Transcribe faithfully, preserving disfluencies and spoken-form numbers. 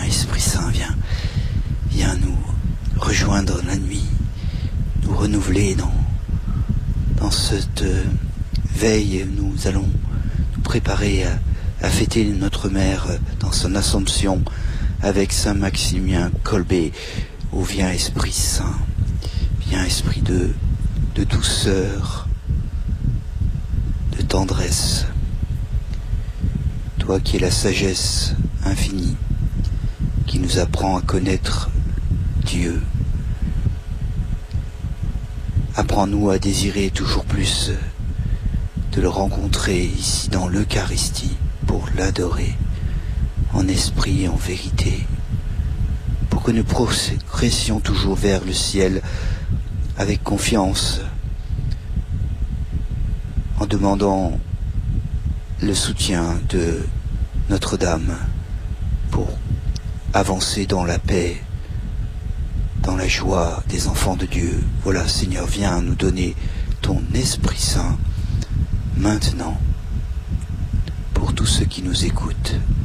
Esprit Saint, viens, viens nous rejoindre la nuit, nous renouveler dans, dans cette veille. Nous allons nous préparer à, à fêter notre mère dans son Assomption avec Saint Maximilien Kolbe. Oh, viens Esprit Saint, viens Esprit de, de douceur, de tendresse, toi qui es la sagesse infinie, qui nous apprend à connaître Dieu. Apprends-nous à désirer toujours plus de le rencontrer ici dans l'Eucharistie pour l'adorer en esprit et en vérité, pour que nous progressions toujours vers le ciel avec confiance, en demandant le soutien de Notre-Dame pour avancer dans la paix, dans la joie des enfants de Dieu. Voilà, Seigneur, viens nous donner ton Esprit Saint maintenant pour tous ceux qui nous écoutent.